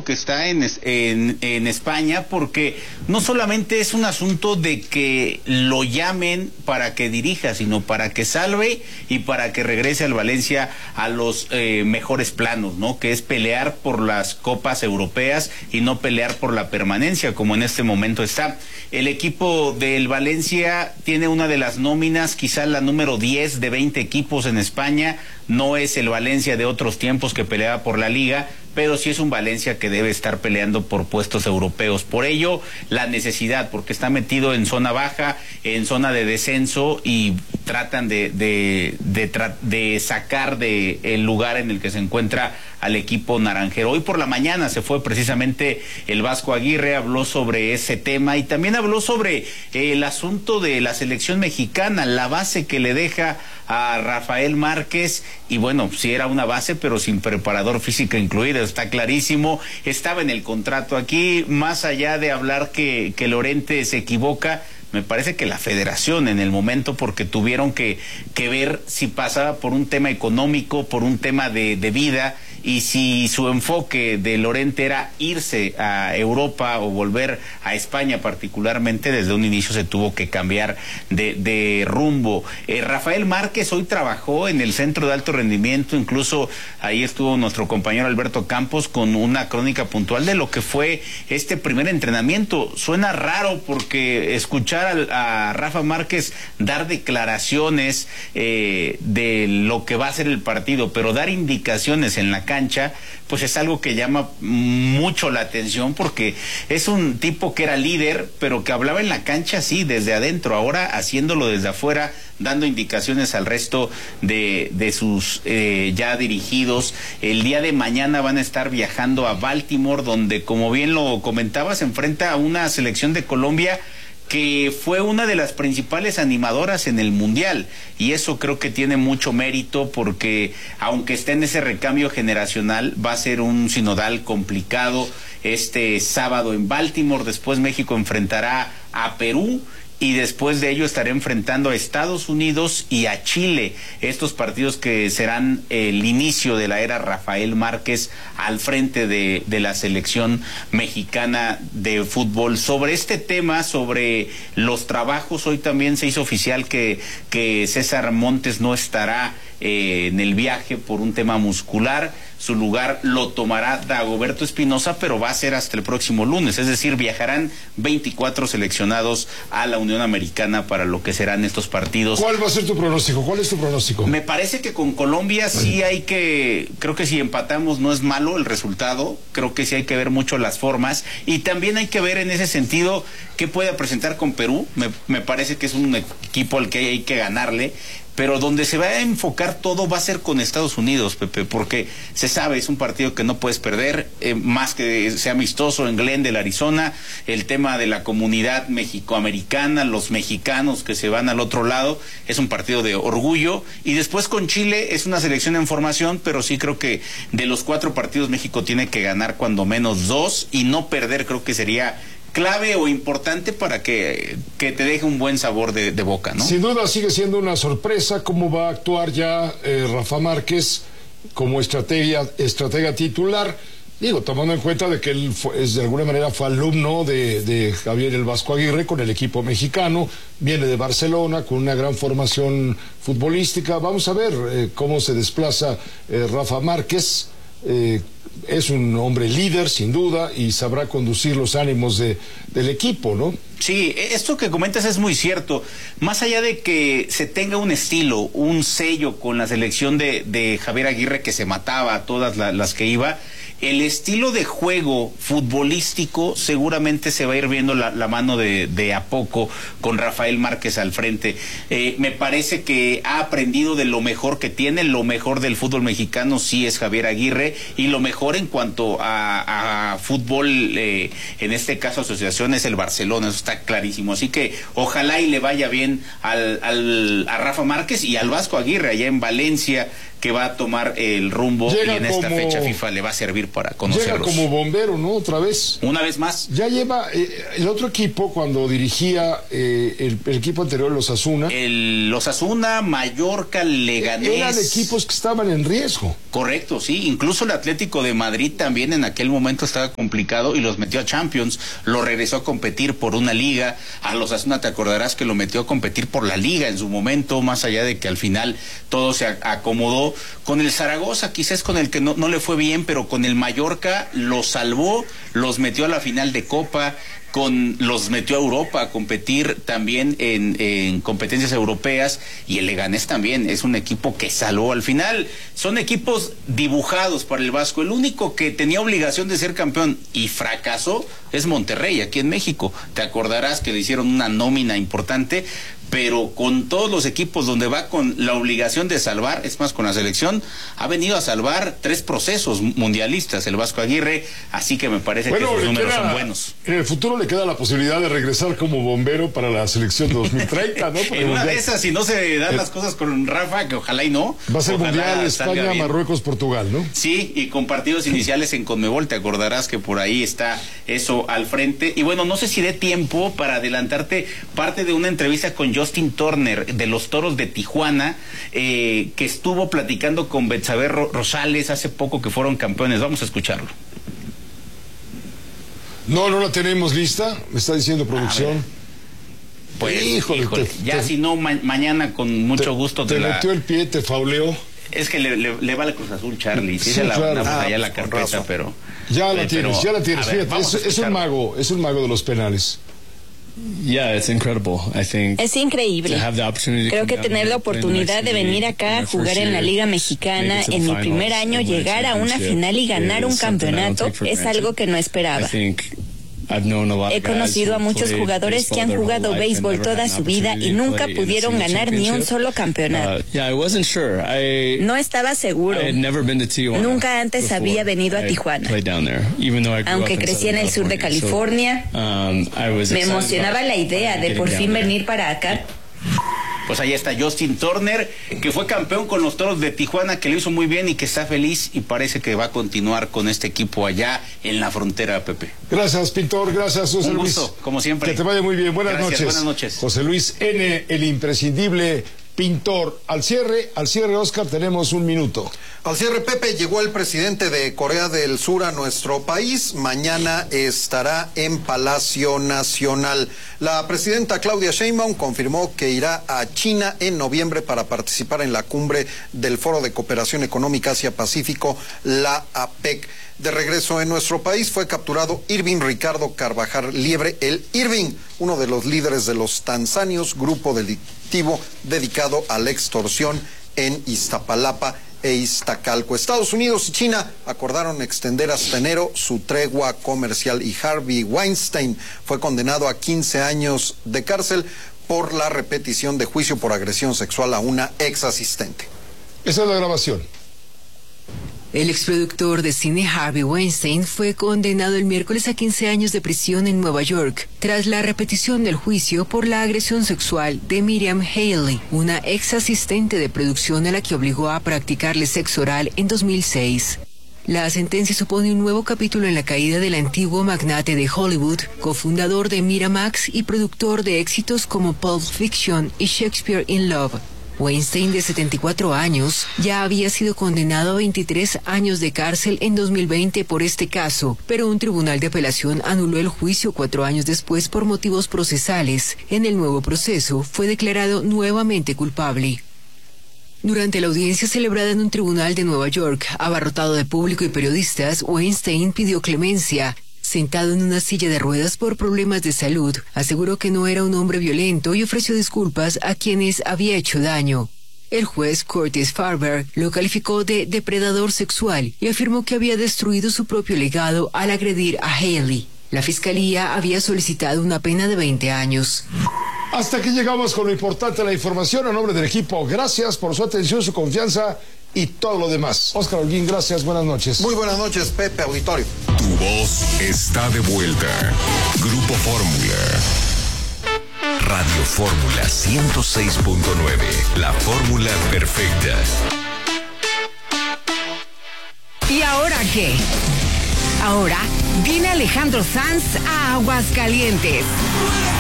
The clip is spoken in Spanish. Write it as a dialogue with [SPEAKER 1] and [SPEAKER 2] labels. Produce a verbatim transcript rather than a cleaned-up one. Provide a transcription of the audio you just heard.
[SPEAKER 1] que está en, en, en España, porque no solamente es un asunto de que lo llamen para que dirija, sino para que salve y para que regrese al Valencia a los eh, mejores planos, ¿no? Que es pelear por las copas europeas y no pelear por la permanencia, como en este momento está. El equipo del Valencia tiene una de las nóminas, quizá la número diez de veinte equipos en España. No es el Valencia de otros tiempos que peleaba por la Liga, pero sí es un Valencia que debe estar peleando por puestos europeos. Por ello, la necesidad, porque está metido en zona baja, en zona de descenso, y tratan de, de, de, tra de sacar de el lugar en el que se encuentra al equipo naranjero. Hoy por la mañana se fue precisamente el Vasco Aguirre, habló sobre ese tema y también habló sobre eh, el asunto de la selección mexicana, la base que le deja a Rafael Márquez, y bueno, sí era una base, pero sin preparador físico incluido, está clarísimo, estaba en el contrato aquí, más allá de hablar que, que Lorente se equivoca. Me parece que la federación en el momento, porque tuvieron que, que ver si pasaba por un tema económico, por un tema de, de vida, y si su enfoque de Lorente era irse a Europa o volver a España particularmente, desde un inicio se tuvo que cambiar de, de rumbo. Eh, Rafael Márquez hoy trabajó en el Centro de Alto Rendimiento, incluso ahí estuvo nuestro compañero Alberto Campos con una crónica puntual de lo que fue este primer entrenamiento. Suena raro porque escuchar a, a Rafa Márquez dar declaraciones eh, de lo que va a ser el partido, pero dar indicaciones en la cancha, pues es algo que llama mucho la atención, porque es un tipo que era líder, pero que hablaba en la cancha, sí, desde adentro, ahora haciéndolo desde afuera, dando indicaciones al resto de, de sus eh, ya dirigidos. El día de mañana van a estar viajando a Baltimore, donde, como bien lo comentaba, se enfrenta a una selección de Colombia que fue una de las principales animadoras en el Mundial, y eso creo que tiene mucho mérito, porque aunque esté en ese recambio generacional, va a ser un sinodal complicado este sábado en Baltimore. Después México enfrentará a Perú, y después de ello estaré enfrentando a Estados Unidos y a Chile, estos partidos que serán el inicio de la era Rafael Márquez al frente de, de la selección mexicana de fútbol. Sobre este tema, sobre los trabajos, hoy también se hizo oficial que, que César Montes no estará eh, en el viaje por un tema muscular. Su lugar lo tomará Dagoberto Espinosa, pero va a ser hasta el próximo lunes, es decir, viajarán veinticuatro seleccionados a la Unión Americana para lo que serán estos partidos.
[SPEAKER 2] ¿Cuál va a ser tu pronóstico? ¿Cuál es tu pronóstico?
[SPEAKER 1] Me parece que con Colombia sí hay que, creo que si empatamos no es malo el resultado, creo que sí hay que ver mucho las formas, y también hay que ver en ese sentido qué puede presentar con Perú. Me, me parece que es un equipo al que hay que ganarle, pero donde se va a enfocar todo va a ser con Estados Unidos, Pepe, porque se sabe, es un partido que no puedes perder, eh, más que sea amistoso en Glendale, Arizona, el tema de la comunidad mexicoamericana, los mexicanos que se van al otro lado, es un partido de orgullo, y después con Chile es una selección en formación, pero sí creo que de los cuatro partidos México tiene que ganar cuando menos dos, y no perder creo que sería clave o importante para que, que te deje un buen sabor de, de boca, ¿no?
[SPEAKER 2] Sin duda sigue siendo una sorpresa cómo va a actuar ya eh, Rafa Márquez como estrategia, estratega titular. Digo, tomando en cuenta de que él fue, es, de alguna manera fue alumno de, de Javier el Vasco Aguirre con el equipo mexicano, viene de Barcelona con una gran formación futbolística. Vamos a ver eh, cómo se desplaza eh, Rafa Márquez. Eh, es un hombre líder, sin duda, y sabrá conducir los ánimos de, del equipo, ¿no?
[SPEAKER 1] Sí, esto que comentas es muy cierto. Más allá de que se tenga un estilo, un sello con la selección de, de Javier Aguirre, que se mataba a todas la, las que iba, el estilo de juego futbolístico seguramente se va a ir viendo la, la mano de, de a poco con Rafael Márquez al frente. Eh, me parece que ha aprendido de lo mejor que tiene. Lo mejor del fútbol mexicano sí es Javier Aguirre, y lo mejor en cuanto a, a fútbol, eh, en este caso asociación, es el Barcelona, eso está clarísimo. Así que ojalá y le vaya bien al, al, a Rafa Márquez y al Vasco Aguirre allá en Valencia, que que va a tomar el rumbo
[SPEAKER 2] llega
[SPEAKER 1] y en esta
[SPEAKER 2] como,
[SPEAKER 1] fecha FIFA le va a servir para conocerlos.
[SPEAKER 2] Llega como bombero, ¿no? Otra vez.
[SPEAKER 1] Una vez más.
[SPEAKER 2] Ya lleva eh, el otro equipo cuando dirigía eh, el, el equipo anterior, los Osasuna.
[SPEAKER 1] El Osasuna, Mallorca, Leganés.
[SPEAKER 2] Eran equipos que estaban en riesgo.
[SPEAKER 1] Correcto, sí. Incluso el Atlético de Madrid también en aquel momento estaba complicado y los metió a Champions. Lo regresó a competir por una liga. A los Osasuna te acordarás que lo metió a competir por la liga en su momento, más allá de que al final todo se acomodó. Con el Zaragoza, quizás con el que no, no le fue bien, pero con el Mallorca lo salvó, los metió a la final de Copa. Con, los metió a Europa a competir también en, en competencias europeas, y el Leganés también es un equipo que salvó. Al final son equipos dibujados para el Vasco. El único que tenía obligación de ser campeón y fracasó es Monterrey, aquí en México. Te acordarás que le hicieron una nómina importante, pero con todos los equipos donde va con la obligación de salvar, es más, con la selección, ha venido a salvar tres procesos mundialistas el Vasco Aguirre, así que me parece bueno, que sus números
[SPEAKER 2] queda,
[SPEAKER 1] son buenos.
[SPEAKER 2] En el futuro le queda la posibilidad de regresar como bombero para la selección de dos mil treinta, ¿no?
[SPEAKER 1] En una de esas, si no se dan eh, las cosas con Rafa, que ojalá y no.
[SPEAKER 2] Va a ser mundial España, Marruecos, Portugal, ¿no?
[SPEAKER 1] Sí, y con partidos iniciales en Conmebol, te acordarás que por ahí está eso al frente. Y bueno, no sé si dé tiempo para adelantarte parte de una entrevista con Justin Turner de los Toros de Tijuana, eh, que estuvo platicando con Betsabe Rosales hace poco que fueron campeones. Vamos a escucharlo.
[SPEAKER 2] No, no la tenemos lista, me está diciendo producción.
[SPEAKER 1] Pues, híjole, híjole te, ya te, si no, ma mañana con mucho
[SPEAKER 2] te,
[SPEAKER 1] gusto
[SPEAKER 2] te,
[SPEAKER 1] te
[SPEAKER 2] la... metió el pie, te fauleó.
[SPEAKER 1] Es que le, le, le va la Cruz Azul, Charlie. Sí,
[SPEAKER 2] sí,
[SPEAKER 1] se la
[SPEAKER 2] claro.
[SPEAKER 1] mandamos
[SPEAKER 2] ah,
[SPEAKER 1] allá la carpeta, pero...
[SPEAKER 2] Ya la
[SPEAKER 1] pero,
[SPEAKER 2] tienes, ya la tienes.
[SPEAKER 1] Ver,
[SPEAKER 2] Fíjate, es, es un mago, es un mago de los penales.
[SPEAKER 3] Yeah, it's incredible. I think
[SPEAKER 4] es increíble. Creo que tener la oportunidad de venir acá a jugar en la Liga Mexicana en mi primer año, llegar a una final y ganar un campeonato es algo que no esperaba. He conocido a muchos jugadores que han jugado béisbol toda su vida y nunca pudieron ganar ni un solo campeonato. No estaba seguro. Nunca antes había venido a Tijuana. Aunque crecí en el sur de California, me emocionaba la idea de por fin venir para acá.
[SPEAKER 1] Pues ahí está Justin Turner, que fue campeón con los Toros de Tijuana, que lo hizo muy bien y que está feliz y parece que va a continuar con este equipo allá en la frontera, Pepe.
[SPEAKER 2] Gracias, Pintor, gracias, José
[SPEAKER 1] Un
[SPEAKER 2] Luis.
[SPEAKER 1] gusto, como siempre.
[SPEAKER 2] Que te vaya muy bien, buenas
[SPEAKER 1] gracias,
[SPEAKER 2] noches.
[SPEAKER 1] Buenas noches.
[SPEAKER 2] José Luis N., el imprescindible Pintor. Al cierre, al cierre, Oscar, tenemos un minuto.
[SPEAKER 5] Al cierre, Pepe, llegó el presidente de Corea del Sur a nuestro país. Mañana estará en Palacio Nacional. La presidenta Claudia Sheinbaum confirmó que irá a China en noviembre para participar en la cumbre del Foro de Cooperación Económica Asia-Pacífico, la A P E C. De regreso en nuestro país fue capturado Irving Ricardo Carvajal Liebre, el Irving, uno de los líderes de los tanzanios, grupo delictivo dedicado a la extorsión en Iztapalapa e Iztacalco. Estados Unidos y China acordaron extender hasta enero su tregua comercial y Harvey Weinstein fue condenado a quince años de cárcel por la repetición de juicio por agresión sexual a una ex asistente.
[SPEAKER 2] Esa es la grabación.
[SPEAKER 6] El exproductor de cine Harvey Weinstein fue condenado el miércoles a quince años de prisión en Nueva York, tras la repetición del juicio por la agresión sexual de Miriam Haley, una ex asistente de producción a la que obligó a practicarle sexo oral en dos mil seis. La sentencia supone un nuevo capítulo en la caída del antiguo magnate de Hollywood, cofundador de Miramax y productor de éxitos como Pulp Fiction y Shakespeare in Love. Weinstein, de setenta y cuatro años, ya había sido condenado a veintitrés años de cárcel en dos mil veinte por este caso, pero un tribunal de apelación anuló el juicio cuatro años después por motivos procesales. En el nuevo proceso, fue declarado nuevamente culpable. Durante la audiencia celebrada en un tribunal de Nueva York, abarrotado de público y periodistas, Weinstein pidió clemencia. Sentado en una silla de ruedas por problemas de salud, aseguró que no era un hombre violento y ofreció disculpas a quienes había hecho daño. El juez Curtis Farber lo calificó de depredador sexual y afirmó que había destruido su propio legado al agredir a Haley. La fiscalía había solicitado una pena de veinte años.
[SPEAKER 2] Hasta aquí llegamos con lo importante de la información. A nombre del equipo, gracias por su atención, su confianza y todo lo demás. Oscar Holguín, gracias, buenas noches.
[SPEAKER 5] Muy buenas noches, Pepe, auditorio.
[SPEAKER 7] Tu voz está de vuelta. Grupo Fórmula. Radio Fórmula ciento seis punto nueve. La fórmula perfecta.
[SPEAKER 6] ¿Y ahora qué? Ahora viene Alejandro Sanz a Aguascalientes.